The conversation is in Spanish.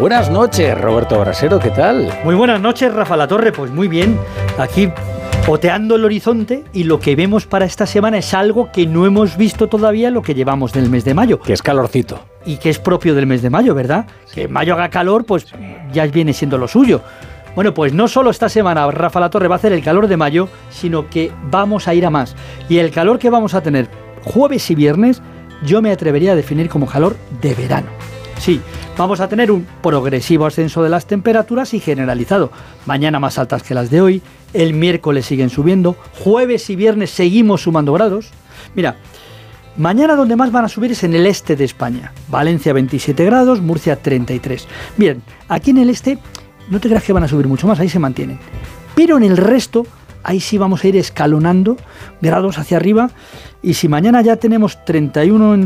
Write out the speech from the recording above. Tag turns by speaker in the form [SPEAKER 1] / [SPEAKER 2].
[SPEAKER 1] Buenas noches, Roberto Brasero, ¿qué tal?
[SPEAKER 2] Muy buenas noches, Rafa Latorre. Pues muy bien, aquí oteando el horizonte, y lo que vemos para esta semana es algo que no hemos visto todavía en lo que llevamos del mes de mayo.
[SPEAKER 1] Que es calorcito.
[SPEAKER 2] Y que es propio del mes de mayo, ¿verdad? Que en mayo haga calor, pues ya viene siendo lo suyo. Bueno, pues no solo esta semana Rafa Latorre va a hacer el calor de mayo, sino que vamos a ir a más. Y el calor que vamos a tener jueves y viernes, yo me atrevería a definir como calor de verano. Sí, vamos a tener un progresivo ascenso de las temperaturas y generalizado. Mañana más altas que las de hoy, el miércoles siguen subiendo, jueves y viernes seguimos sumando grados. Mira, mañana donde más van a subir es en el este de España. Valencia 27 grados, Murcia 33. Bien, aquí en el este no te creas que van a subir mucho más, ahí se mantienen. Pero en el resto, ahí sí vamos a ir escalonando grados hacia arriba. Y si mañana ya tenemos 31 en